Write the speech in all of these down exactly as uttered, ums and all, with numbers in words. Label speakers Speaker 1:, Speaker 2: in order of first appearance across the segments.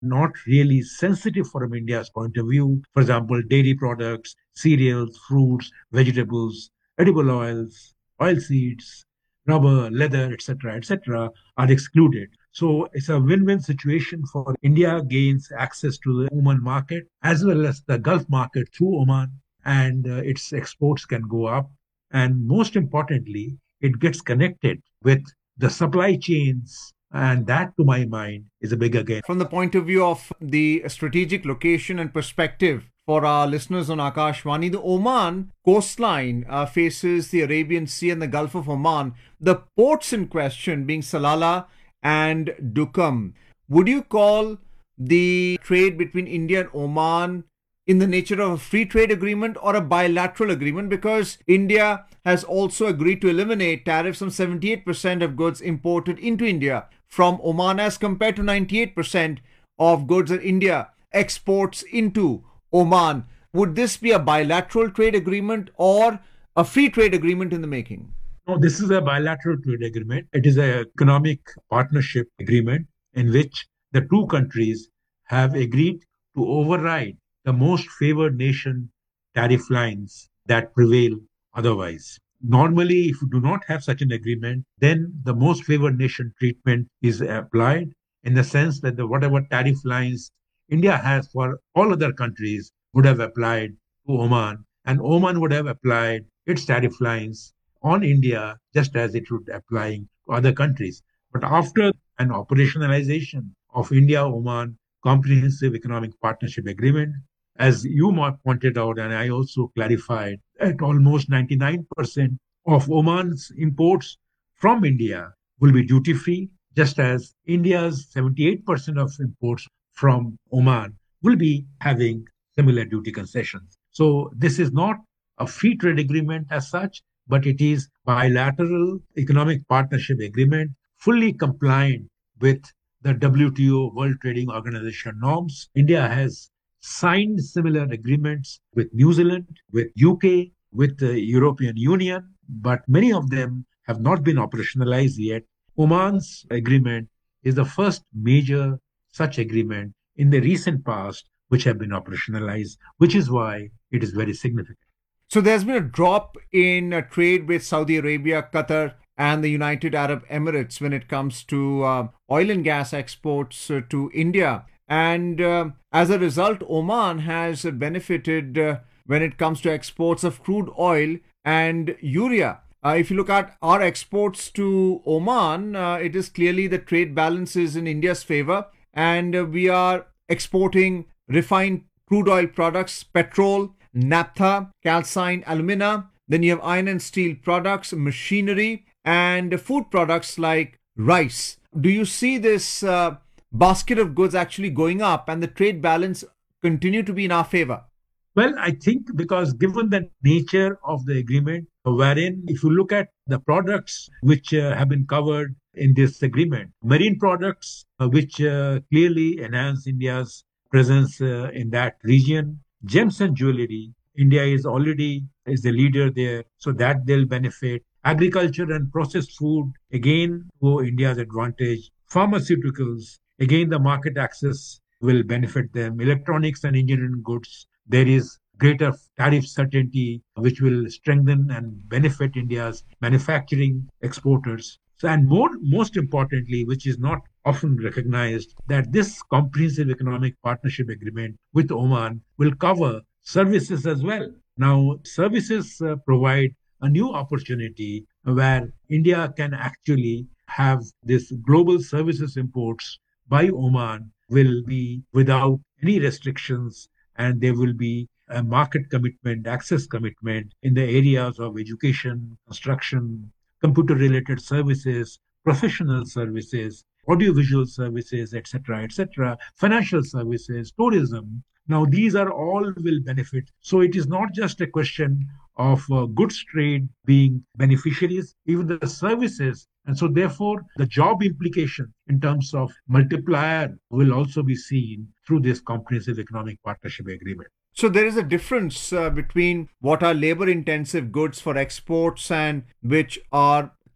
Speaker 1: not really sensitive from India's point of view. For example, dairy products, cereals, fruits, vegetables, edible oils, oilseeds, rubber, leather, et cetera, et cetera, are excluded. So it's a win-win situation for India gains access to the Oman market as well as the Gulf market through Oman, and uh, its exports can go up. And most importantly, it gets connected with the supply chains. And that, to my mind, is a bigger gain.
Speaker 2: From the point of view of the strategic location and perspective for our listeners on Akashvani, the Oman coastline uh, faces the Arabian Sea and the Gulf of Oman, the ports in question being Salalah and Duqm. Would you call the trade between India and Oman in the nature of a free trade agreement or a bilateral agreement? Because India has also agreed to eliminate tariffs on seventy-eight percent of goods imported into India from Oman as compared to ninety-eight percent of goods that India exports into Oman. Would this be a bilateral trade agreement or a free trade agreement in the making?
Speaker 1: No, this is a bilateral trade agreement. It is an economic partnership agreement in which the two countries have agreed to override the most favored nation tariff lines that prevail otherwise. Normally, if you do not have such an agreement, then the most favored nation treatment is applied in the sense that the whatever tariff lines India has for all other countries would have applied to Oman, and Oman would have applied its tariff lines on India just as it would applying to other countries. But after an operationalization of India-Oman Comprehensive Economic Partnership Agreement, as you pointed out, and I also clarified, that almost ninety-nine percent of Oman's imports from India will be duty-free, just as India's seventy-eight percent of imports from Oman will be having similar duty concessions. So this is not a free trade agreement as such, but it is bilateral economic partnership agreement fully compliant with the W T O World Trading Organization norms. India has signed similar agreements with New Zealand, with U K, with the European Union, but many of them have not been operationalized yet. Oman's agreement is the first major such agreement in the recent past which have been operationalized, which is why it is very significant.
Speaker 2: So there's been a drop in uh, trade with Saudi Arabia, Qatar, and the United Arab Emirates when it comes to uh, oil and gas exports uh, to India. And uh, as a result, Oman has benefited uh, when it comes to exports of crude oil and urea. Uh, if you look at our exports to Oman, uh, it is clearly the trade balance is in India's favor, and uh, we are exporting refined crude oil products, petrol, naphtha, calcined alumina. Then you have iron and steel products, machinery, and food products like rice. Do you see this uh, basket of goods actually going up and the trade balance continue to be in our favor?
Speaker 1: Well, I think because given the nature of the agreement, wherein if you look at the products which uh, have been covered in this agreement, marine products, uh, which uh, clearly enhance India's presence uh, in that region, gems and jewelry, India is already is the leader there, so that they'll benefit. Agriculture and processed food, again, to India's advantage. Pharmaceuticals, again, the market access will benefit them. Electronics and engineering goods, there is greater tariff certainty, which will strengthen and benefit India's manufacturing exporters. So, and more, most importantly, which is not often recognized, that this comprehensive economic partnership agreement with Oman will cover services as well. Now, services uh, provide a new opportunity where India can actually have this global services imports by Oman will be without any restrictions, and there will be a market commitment, access commitment in the areas of education, construction, computer related services, professional services, audiovisual services, et cetera, et cetera, financial services, tourism. Now, these are all will benefit. So it is not just a question of uh, goods trade being beneficiaries, even the services. And so, therefore, the job implication in terms of multiplier will also be seen through this comprehensive economic partnership agreement.
Speaker 2: So there is a difference uh, between what are labor intensive goods for exports and which are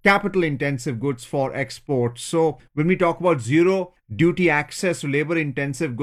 Speaker 2: capital intensive goods for export. So when we talk about zero duty access to labor intensive goods,